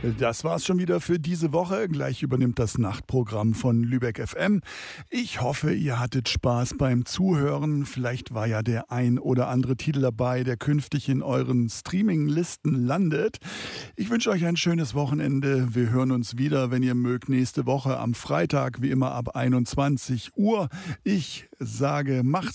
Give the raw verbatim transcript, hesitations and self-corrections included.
Das war's schon wieder für diese Woche. Gleich übernimmt das Nachtprogramm von Lübeck F M. Ich hoffe, ihr hattet Spaß beim Zuhören. Vielleicht war ja der ein oder andere Titel dabei, der künftig in euren Streaming-Listen landet. Ich wünsche euch ein schönes Wochenende. Wir hören uns wieder, wenn ihr mögt, nächste Woche am Freitag, wie immer ab einundzwanzig Uhr. Ich sage, macht's